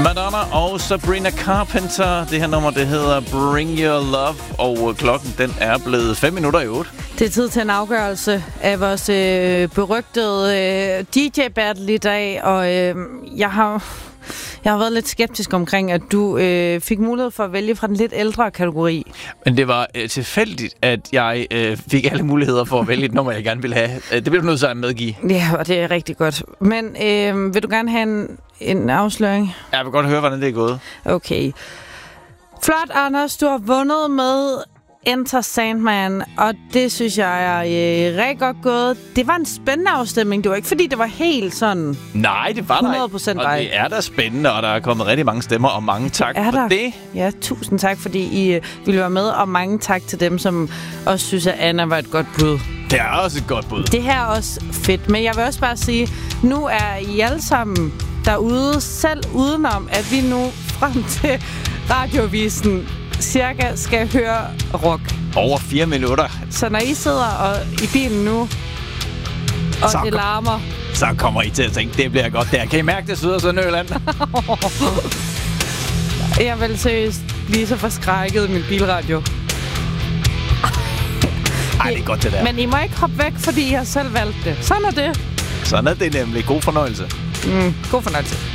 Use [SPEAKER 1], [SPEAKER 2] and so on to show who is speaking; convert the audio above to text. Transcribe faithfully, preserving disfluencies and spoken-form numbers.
[SPEAKER 1] Madonna og Sabrina Carpenter. Det her nummer, det hedder Bring Your Love. Og klokken, den er blevet fem minutter i otte.
[SPEAKER 2] Det er tid til en afgørelse af vores øh, berygtede øh, D J-battle i dag. Og øh, jeg har... Jeg har været lidt skeptisk omkring, at du øh, fik mulighed for at vælge fra den lidt ældre kategori.
[SPEAKER 1] Men det var øh, tilfældigt, at jeg øh, fik alle muligheder for at vælge et nummer, jeg gerne ville have. Det bliver du nødt til at medgive.
[SPEAKER 2] Ja, og det er rigtig godt. Men øh, vil du gerne have en, en afsløring?
[SPEAKER 1] Jeg vil godt høre, hvordan det er gået.
[SPEAKER 2] Okay. Flot, Anders. Du har vundet med Enter Sandman, og det synes jeg er øh, rigtig godt gået. Det var en spændende afstemning. Det var ikke, fordi det var helt sådan...
[SPEAKER 1] Nej, det var der
[SPEAKER 2] hundrede procent
[SPEAKER 1] ikke. Og det er da spændende, og der er kommet rigtig mange stemmer, og mange tak
[SPEAKER 2] er
[SPEAKER 1] for
[SPEAKER 2] der?
[SPEAKER 1] det.
[SPEAKER 2] Ja, tusind tak, fordi I øh, ville være med, og mange tak til dem, som også synes, at Anna var et godt bud.
[SPEAKER 1] Det er også et godt bud.
[SPEAKER 2] Det her er også fedt, men jeg vil også bare sige, nu er I alle sammen derude, selv udenom, at vi nu frem til radiovisen cirka skal høre rock.
[SPEAKER 1] Over fire minutter.
[SPEAKER 2] Så når I sidder og, i bilen nu, og
[SPEAKER 1] så
[SPEAKER 2] det
[SPEAKER 1] kom,
[SPEAKER 2] larmer...
[SPEAKER 1] Så kommer I til at tænke, det bliver godt der. Kan I mærke det, Syd- og Sønderjylland?
[SPEAKER 2] Jeg vil seriøst blive så forskrækket i min bilradio.
[SPEAKER 1] Ej, det er godt det der.
[SPEAKER 2] Men I må ikke hoppe væk, fordi I har selv valgt det. Sådan er det.
[SPEAKER 1] Sådan er det nemlig. God fornøjelse.
[SPEAKER 2] Mm, god fornøjelse.